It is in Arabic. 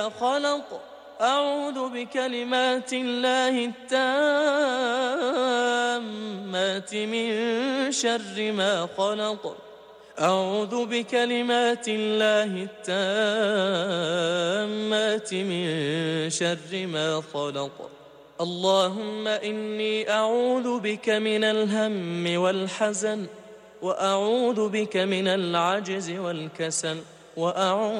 خلق. أعوذ بكلمات الله التامات من شر ما خلق. أعوذ بكلمات الله التامات من شر ما خلق. اللهم إني أعوذ بك من الهم والحزن، وأعوذ بك من العجز والكسل، وأعوذ